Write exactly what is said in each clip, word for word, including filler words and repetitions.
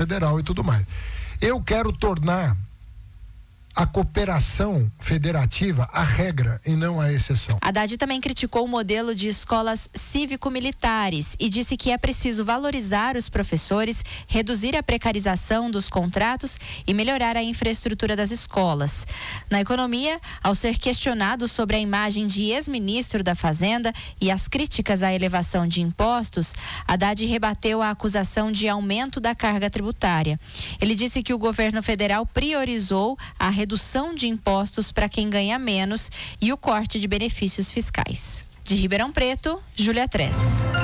federal e tudo mais. Eu quero tornar a cooperação federativa a regra e não a exceção. Haddad também criticou o modelo de escolas cívico-militares e disse que é preciso valorizar os professores, reduzir a precarização dos contratos e melhorar a infraestrutura das escolas. Na economia, ao ser questionado sobre a imagem de ex-ministro da Fazenda e as críticas à elevação de impostos, Haddad rebateu a acusação de aumento da carga tributária. Ele disse que o governo federal priorizou a redução de impostos para quem ganha menos e o corte de benefícios fiscais. De Ribeirão Preto, Júlia Trés.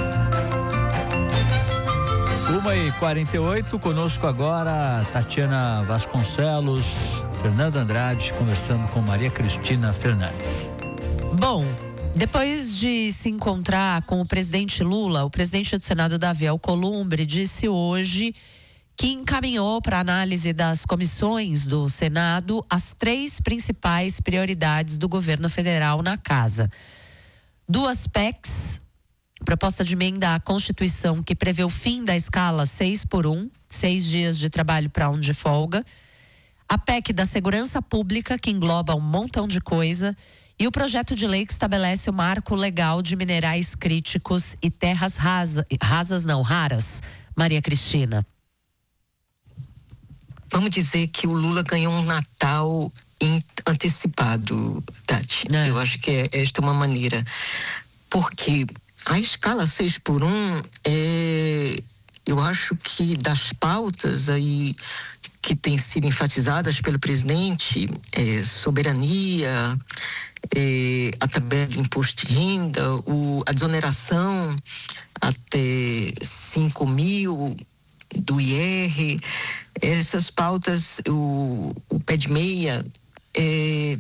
uma e quarenta e oito, conosco agora Tatiana Vasconcelos, Fernando Andrade, conversando com Maria Cristina Fernandes. Bom, depois de se encontrar com o presidente Lula, o presidente do Senado, Davi Alcolumbre, disse hoje que encaminhou para análise das comissões do Senado as três principais prioridades do governo federal na casa. Duas P E Cs, proposta de emenda à Constituição que prevê o fim da escala seis por um, seis dias de trabalho para um de folga. A P E C da Segurança Pública, que engloba um montão de coisa. E o projeto de lei que estabelece o marco legal de minerais críticos e terras rasa, rasas, não, raras. Maria Cristina. Vamos dizer que o Lula ganhou um Natal antecipado, Tati. É. Eu acho que é, esta é uma maneira. Porque a escala seis por um, é, eu acho que das pautas aí que têm sido enfatizadas pelo presidente, é, soberania, é, a tabela de imposto de renda, o, a desoneração até cinco mil do I R, essas pautas, o, o pé de meia, é,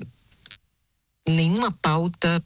nenhuma pauta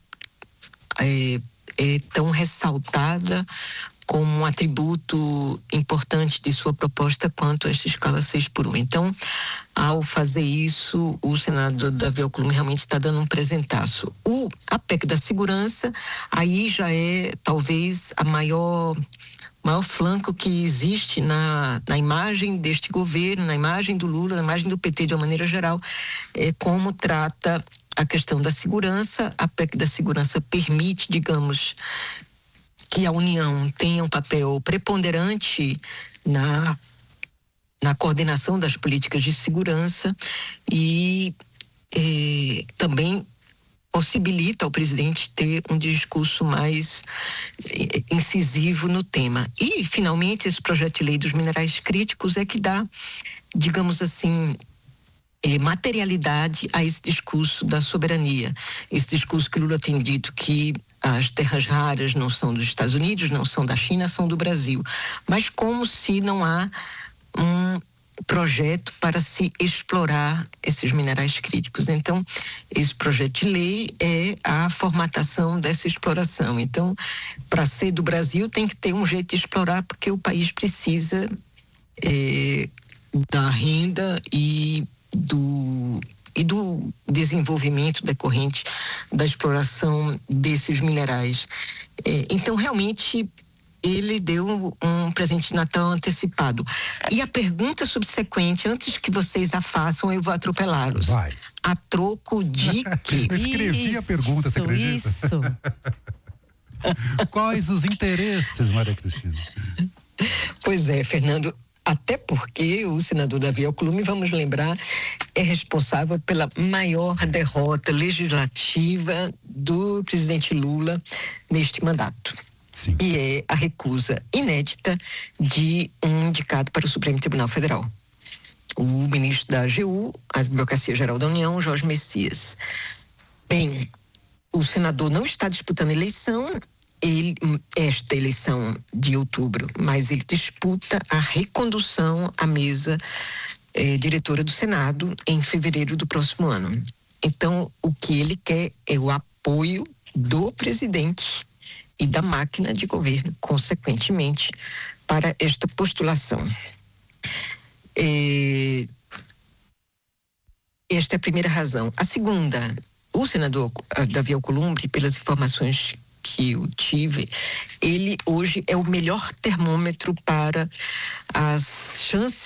é, é tão ressaltada como um atributo importante de sua proposta quanto esta escala seis por um. Então, ao fazer isso, o senador Davi Alcolumbre realmente está dando um presentaço. O, a P E C da segurança, aí já é talvez a maior... maior flanco que existe na, na imagem deste governo, na imagem do Lula, na imagem do P T de uma maneira geral, é como trata a questão da segurança. A P E C da segurança permite, digamos, que a União tenha um papel preponderante na, na coordenação das políticas de segurança e eh, também possibilita ao presidente ter um discurso mais incisivo no tema. E, finalmente, esse projeto de lei dos minerais críticos é que dá, digamos assim, é, materialidade a esse discurso da soberania. Esse discurso que Lula tem dito que as terras raras não são dos Estados Unidos, não são da China, são do Brasil. Mas como se não há um projeto para se explorar esses minerais críticos. Então, esse projeto de lei é a formatação dessa exploração. Então, para ser do Brasil, tem que ter um jeito de explorar, porque o país precisa é, da renda e do, e do desenvolvimento decorrente da exploração desses minerais. É, então, realmente, ele deu um presente de Natal antecipado. E a pergunta subsequente, antes que vocês a façam, eu vou atropelá-los. Vai. A troco de quê? Eu escrevi isso, a pergunta, você acredita? Isso. Quais os interesses, Maria Cristina? Pois é, Fernando, até porque o senador Davi Alcolumbre, vamos lembrar, é responsável pela maior derrota legislativa do presidente Lula neste mandato. Sim. E é a recusa inédita de um indicado para o Supremo Tribunal Federal. O ministro da A G U, a Advocacia Geral da União, Jorge Messias. Bem, o senador não está disputando eleição, ele, esta eleição de outubro, mas ele disputa a recondução à mesa eh, diretora do Senado em fevereiro do próximo ano. Então, o que ele quer é o apoio do presidente e da máquina de governo, consequentemente, para esta postulação. É, esta é a primeira razão. A segunda, o senador Davi Alcolumbre, pelas informações que eu tive, ele hoje é o melhor termômetro para as chances